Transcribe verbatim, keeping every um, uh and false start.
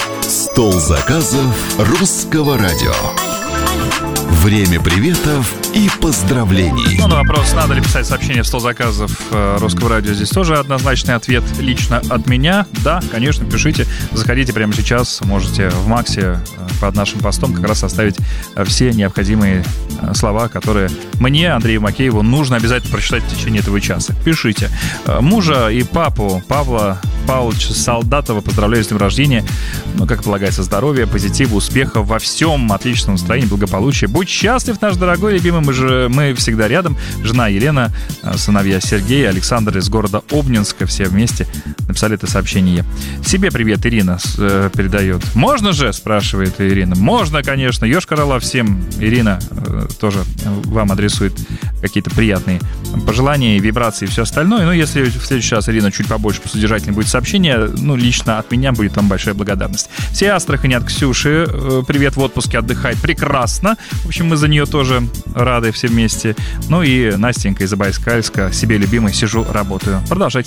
Стол заказов Русского радио. Время приветов и поздравлений. Ну, на вопрос, надо ли писать сообщение в стол заказов э, Русского радио, здесь тоже однозначный ответ лично от меня. Да, конечно, пишите. Заходите прямо сейчас. Можете в Максе э, под нашим постом как раз оставить э, все необходимые э, слова, которые мне, Андрею Макееву, нужно обязательно прочитать в течение этого часа. Пишите. Э, мужа и папу Павла Павловича Солдатова поздравляю с днем рождения. Ну, как полагается, здоровья, позитива, успеха во всем, отличного настроения, благополучия. Будь счастлив, наш дорогой, любимый, мы же мы всегда рядом. Жена Елена, сыновья Сергей, Александр из города Обнинска, все вместе написали это сообщение. Себе привет, Ирина э, передает. Можно же, спрашивает Ирина. Можно, конечно. Йошкар-Ола всем. Ирина э, тоже вам адресует какие-то приятные пожелания, вибрации и все остальное. Но если в следующий раз, Ирина, чуть побольше, посодержательнее будет сообщение, ну, лично от меня будет вам большая благодарность. Все Астрахани от Ксюши. Привет, в отпуске, отдыхает прекрасно. В общем, мы за нее тоже рады все вместе. Ну и Настенька из Забайкальска. Себе любимой, сижу, работаю. Продолжайте